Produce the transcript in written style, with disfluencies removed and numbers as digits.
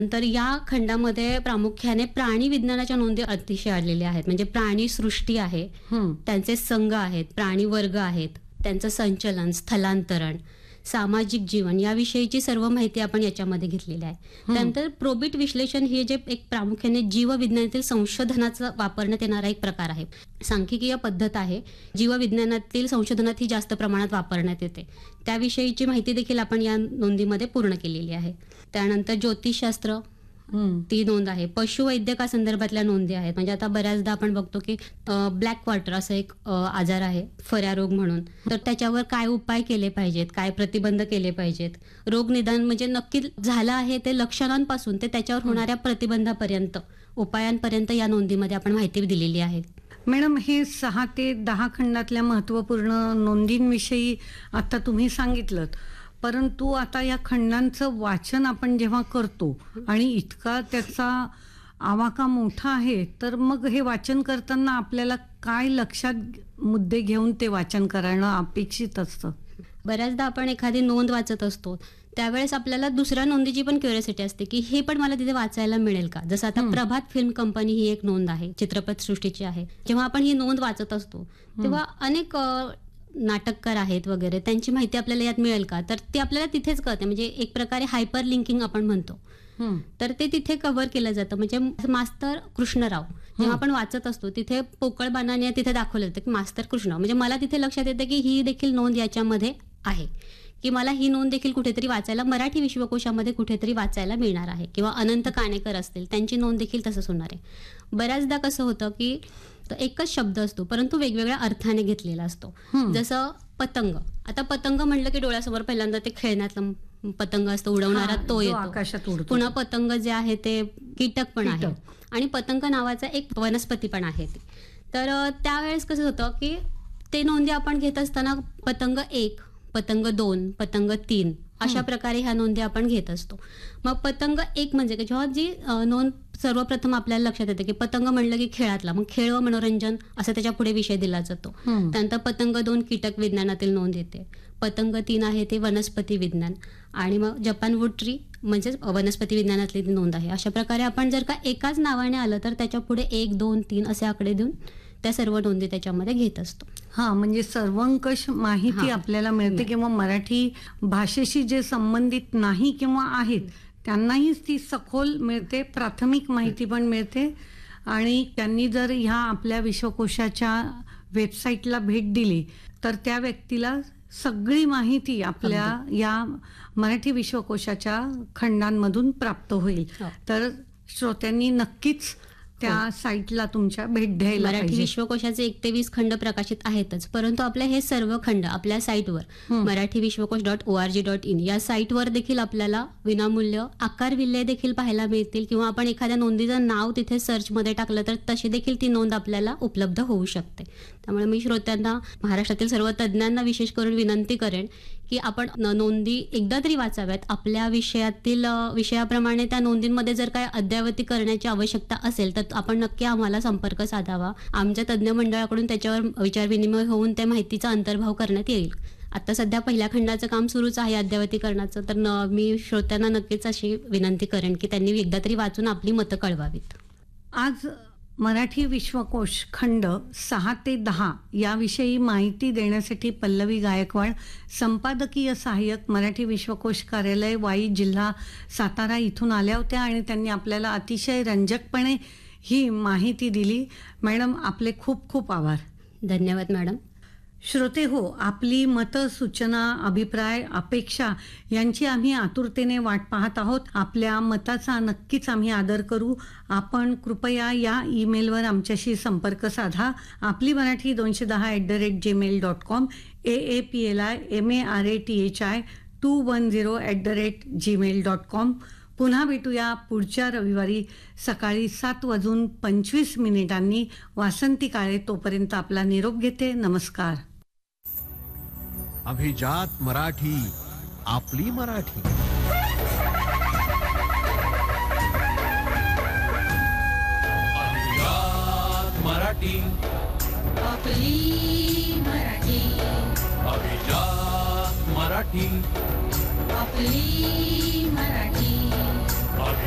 तर या खंडामध्ये प्रामुख्याने प्राणी विज्ञानाच्या नोंदी अतिशय आलेल्या आहेत. म्हणजे प्राणी सृष्टी आहे, त्यांचे संघ आहेत, प्राणी वर्ग आहेत, त्यांचं संचलन, स्थलांतरण, सामाजिक जीवन याविषयीची सर्व माहिती आपण याच्यामध्ये घेतलेली आहे. त्यानंतर प्रोबिट विश्लेषण हे जे एक प्रामुख्याने जीवविज्ञानातील संशोधनाचा वापरण्यात येणारा एक प्रकार आहे. सांख्यिकीय पद्धत आहे, जीवविज्ञानातील संशोधनात ही जास्त प्रमाणात वापरण्यात येते. त्याविषयीची माहिती देखील आपण या नोंदीमध्ये पूर्ण केलेली आहे. त्यानंतर ज्योतिषशास्त्र ती नोंद आहे. पशुवैद्यकासंदर्भातल्या नोंदी आहेत. म्हणजे आता बऱ्याचदा आपण बघतो की ब्लॅक क्वार्टर असं एक आजार आहे, फऱ्या रोग म्हणून. तर त्याच्यावर काय उपाय केले पाहिजेत, काय प्रतिबंध केले पाहिजेत, रोग निदान म्हणजे नक्की झालं आहे ते लक्षणांपासून ते त्याच्यावर होणाऱ्या प्रतिबंधापर्यंत, उपायांपर्यंत या नोंदीमध्ये आपण माहिती दिलेली आहे. मॅडम, हे 6 ते 10 खंडातल्या महत्त्वपूर्ण नोंदींविषयी आता तुम्ही सांगितलं, परंतु आता या खंडांचं वाचन आपण जेव्हा करतो आणि इतका त्याचा आवाका मोठा आहे, तर मग हे वाचन करताना आपल्याला काय लक्षात मुद्दे घेऊन ते वाचन करणं अपेक्षित असतं? बऱ्याचदा आपण एखादी नोंद वाचत असतो त्यावेळेस आपल्याला दुसऱ्या नोंदीची पण क्युरिओसिटी असते की हे पण मला तिथे वाचायला मिळेल का. जसं आता प्रभात फिल्म कंपनी ही एक नोंद आहे, चित्रपट सृष्टीची आहे. जेव्हा आपण ही नोंद वाचत असतो तेव्हा अनेक नाटककार आहेत वगैरे, त्यांची माहिती आपल्याला यात मिळेल का, तर ते आपल्याला तिथेच कळते. म्हणजे एक प्रकारे हायपर लिंकिंग आपण म्हणतो, तर ते तिथे कव्हर केलं जातं. म्हणजे मास्तर कृष्णराव जेव्हा आपण वाचत असतो तिथे पोकळ बाणाने तिथे दाखवलं जातं की मास्तर कृष्णराव. म्हणजे मला तिथे लक्षात येतं की ही देखील नोंद याच्यामध्ये आहे, की मला ही नोंद देखील कुठेतरी वाचायला, मराठी विश्वकोशामध्ये कुठेतरी वाचायला मिळणार आहे. किंवा अनंत काणेकर असतील, त्यांची नोंद देखील तसंच होणार आहे. बऱ्याचदा कसं होतं की एकच शब्द असतो परंतु वेगवेगळ्या अर्थाने घेतलेला असतो. जसं पतंग. आता पतंग म्हणलं की डोळ्यासमोर पहिल्यांदा ते खेळण्यातलं पतंग असतं, उडवणारा तो येतो. आकाशात उडतो. पुन्हा पतंग जे आहे ते कीटक पण आहे आणि पतंग नावाचा एक वनस्पती पण आहे ती. तर त्यावेळेस कसं होतं की ते नोंदी आपण घेत असताना पतंग 1, पतंग 2, पतंग 3 अशा प्रकारे ह्या नोंदी आपण घेत असतो. मग पतंग 1 म्हणजे जेव्हा जी नोंद सर्वप्रथम आपल्याला लक्षात येते की पतंग म्हणलं की खेळातला, मग खेळ व मनोरंजन असा त्याच्या पुढे विषय दिला जातो. त्यानंतर पतंग 2 कीटक विज्ञानातील नोंद येते. पतंग 3 आहे ते वनस्पती विज्ञान आणि मग जपान वूड ट्री म्हणजेच वनस्पती विज्ञानातली ती नोंद आहे. अशा प्रकारे आपण जर का एकाच नावाने आलं तर त्याच्या पुढे 1, 2, 3 असे आकडे देऊन त्या सर्व नोंदी त्याच्यामध्ये घेत असतो. म्हणजे सर्वंकष माहिती आपल्याला मिळते. किंवा मराठी भाषेशी जे संबंधित नाही किंवा आहेत त्यांनाही ती सखोल मिळते, प्राथमिक माहिती पण मिळते. आणि त्यांनी जर ह्या आपल्या विश्वकोशाच्या वेबसाईटला भेट दिली तर त्या व्यक्तीला सगळी माहिती आपल्या या मराठी विश्वकोशाच्या खंडांमधून प्राप्त होईल. तर श्रोत्यांनी नक्कीच त्या साईटला तुमच्या भेट द्यायला पाहिजे. मराठी विश्वकोशाचे 1 ते 20 खंड प्रकाशित आहेतच, परंतु आपले हे सर्व खंड आपल्या साईटवर marathivishwakosh.org.in या साईटवर देखील आपल्याला विनामूल्य आकारविल्ले देखील पाहायला मिळतील. किंवा आपण एखाद्या नोंदीचं नाव तिथे सर्चमध्ये टाकलं तर तशी देखील ती नोंद आपल्याला उपलब्ध होऊ शकते. त्यामुळे मी श्रोत्यांना, महाराष्ट्रातील सर्व तज्ज्ञांना विशेष करून विनंती करेन की आपण नोंदी एकदा तरी वाचाव्यात. आपल्या विषयाप्रमाणे त्या नोंदींमध्ये जर काय अद्ययावती करण्याची आवश्यकता असेल तर आपण नक्की आम्हाला संपर्क साधावा. आमच्या तज्ज्ञ मंडळाकडून त्याच्यावर विचारविनिमय होऊन त्या माहितीचा अंतर्भाव करण्यात येईल. आता सध्या पहिल्या खंडाचं काम सुरूच आहे अद्ययावतीकरणाचं, तर मी श्रोत्यांना नक्कीच अशी विनंती करेन की त्यांनी एकदा तरी वाचून आपली मतं कळवावीत. आज मराठी विश्वकोश खंड 6 ते 10 याविषयी माहिती देण्यासाठी पल्लवी गायकवाड, संपादकीय सहाय्यक, मराठी विश्वकोश कार्यालय, वाई, जिल्हा सातारा इथून आल्या होत्या आणि त्यांनी आपल्याला अतिशय रंजकपणे ही माहिती दिली. मॅडम, आपले खूप खूप आभार. धन्यवाद मॅडम. श्रोते हो, आपली मतं, सूचना, अभिप्राय, अपेक्षा यांची आम्ही आतुरतेने वाट पाहत आहोत. आपल्या मताचा नक्कीच आम्ही आदर करू. आपण कृपया या ईमेलवर आमच्याशी संपर्क साधा. आपली मराठी 210@gmail.com, AAPLIMARATHI210@gmail.com. पुन्हा भेटूया पुढच्या रविवारी सकाळी 7:25 वासंती काळे. तोपर्यंत आपला निरोप घेते. नमस्कार. अभिजात मराठी, आपली मराठी. अभिजात मराठी, आपली मराठी. अभिजात मराठी, आपली मराठी.